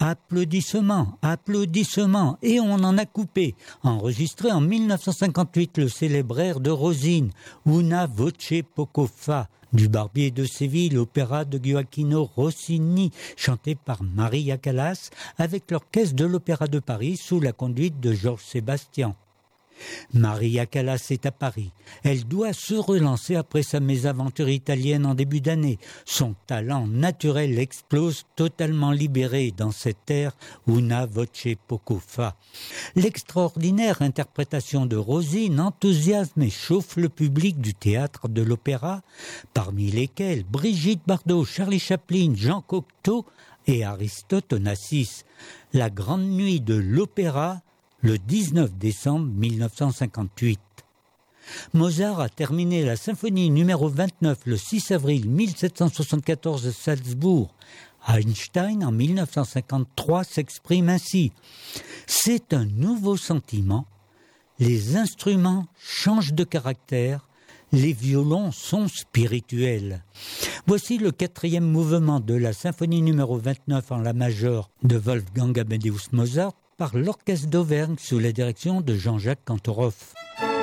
Applaudissements, applaudissements, et on en a coupé. Enregistré en 1958, le célèbre air de Rosine, Una voce poco fa, du Barbier de Séville, l'opéra de Gioacchino Rossini, chanté par Maria Callas, avec l'orchestre de l'Opéra de Paris sous la conduite de Georges Sébastien. Maria Callas est à Paris. Elle doit se relancer après sa mésaventure italienne en début d'année. Son talent naturel explose, totalement libéré dans cette air Una voce poco fa. L'extraordinaire interprétation de Rosine enthousiasme et chauffe le public du théâtre de l'opéra, parmi lesquels Brigitte Bardot, Charlie Chaplin, Jean Cocteau et Aristote Onassis. La grande nuit de l'opéra, le 19 décembre 1958. Mozart a terminé la symphonie numéro 29 le 6 avril 1774 de Salzbourg. Einstein, en 1953, s'exprime ainsi. C'est un nouveau sentiment. Les instruments changent de caractère. Les violons sont spirituels. Voici le 4e mouvement de la symphonie numéro 29 en la majeure de Wolfgang Amadeus Mozart, par l'Orchestre d'Auvergne sous la direction de Jean-Jacques Cantoroff.